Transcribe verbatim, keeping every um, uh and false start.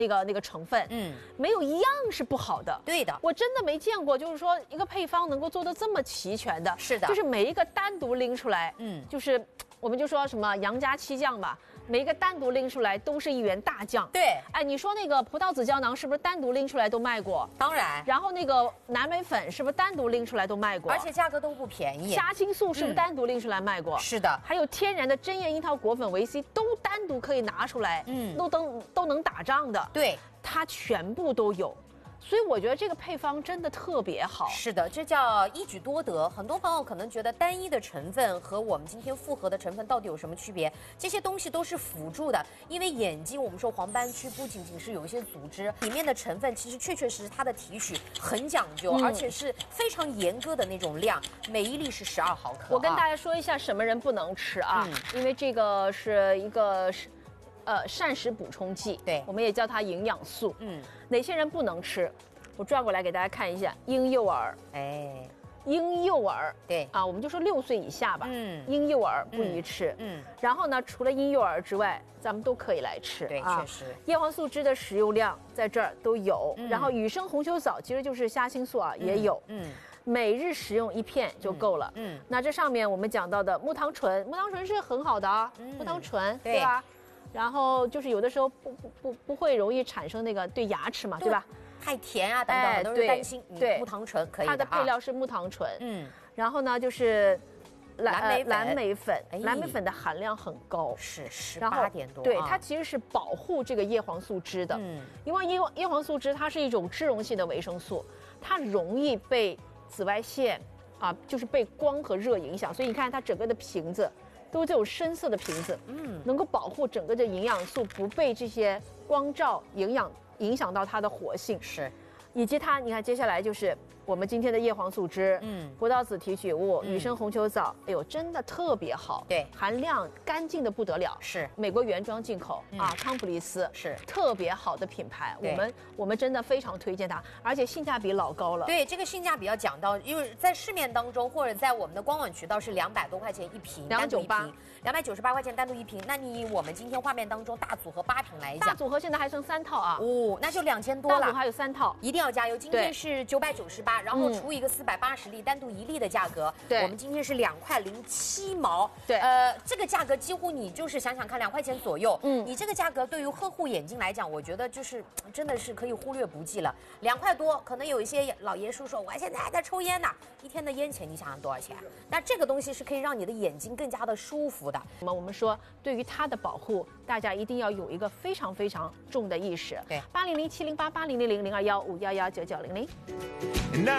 那个那个成分，嗯，没有一样是不好的。 对的， 我真的没见过，就是说一个配方能够做得这么齐全的。 是的， 就是每一个单独拎出来，嗯，就是我们就说什么杨家七酱吧。每一个单独拎出来都是一员大将。 对， 哎，你说那个葡萄籽胶囊是不是单独拎出来都卖过？ 当然。 然后那个南美粉是不是单独拎出来都卖过？ 而且价格都不便宜。 虾青素是不是单独拎出来卖过？ 嗯、是的。 还有天然的针叶樱桃果粉维 C 都单独可以拿出来，嗯，都都都能打仗的。 对， 它全部都有。所以我觉得这个配方真的特别好。 是的，这叫一举多得。很多朋友可能觉得单一的成分和我们今天复合的成分到底有什么区别？这些东西都是辅助的。因为眼睛，我们说黄斑区不仅仅是有一些组织，里面的成分其实确确实实它的提取很讲究，嗯、而且是非常严格的那种量，每一粒是十二毫克、啊。 我跟大家说一下什么人不能吃啊，嗯、因为这个是一个是。呃，膳食补充剂， 对， 我们也叫它营养素。 嗯， 哪些人不能吃？我转过来给大家看一下，婴幼儿， 哎， 婴幼儿， 对啊，我们就说六岁以下吧。 嗯， 婴幼儿不宜吃。 嗯，嗯然后呢，除了婴幼儿之外，咱们都可以来吃。 对， 啊、 确实， 叶黄素汁的食用量在这儿都有。嗯、然后雨生红球藻其实就是虾青素啊，嗯、也有。嗯。每日食用一片就够了。嗯，嗯那这上面我们讲到的木糖醇，木糖醇是很好的啊，嗯、木糖醇，对吧？然后就是有的时候不不不不会容易产生那个对牙齿嘛，对吧？ 太甜啊等等，很多人担心。 对， 木糖醇可以的。 它的配料是木糖醇。 嗯， 然后呢就是蓝莓蓝莓粉，蓝莓粉的含量很高， 是十八点多。 对，它其实是保护这个叶黄素汁的。嗯，因为叶叶黄素汁它是一种脂溶性的维生素，它容易被紫外线啊，就是被光和热影响，所以你看它整个的瓶子。都这种深色的瓶子，嗯，能够保护整个的营养素不被这些光照营养影响到它的活性， 是， 以及它，你看接下来就是我们今天的叶黄素汁，嗯，葡萄籽提取物、雨生红球藻，哎呦，真的特别好， 对， 含量干净的不得了， 是美国原装进口、嗯、啊，康普利斯是特别好的品牌，我们我们真的非常推荐它，而且性价比老高了。 对，这个性价比要讲到，因为在市面当中或者在我们的官网渠道是两百多块钱一瓶， 两百九十八， 两百九十八块钱单独一瓶。那你我们今天画面当中大组合八瓶来讲， 大组合现在还剩三套啊， 哦，那就两千多了， 大组合还有三套， 一定要加油。今天是九百九十八，然后除一个四百八十粒，单独一粒的价格， 对， 我们今天是两块零七毛， 对， 呃，这个价格几乎你就是想想看，两块钱左右，嗯，你这个价格对于呵护眼睛来讲，我觉得就是真的是可以忽略不计了。两块多，可能有一些老爷叔说，我现在还在抽烟呢，一天的烟钱你想想多少钱？那这个东西是可以让你的眼睛更加的舒服的。 那么我们说，对于它的保护，大家一定要有一个非常非常重的意识。 对， 八零零七零八八零零零零二幺五幺幺九九零零。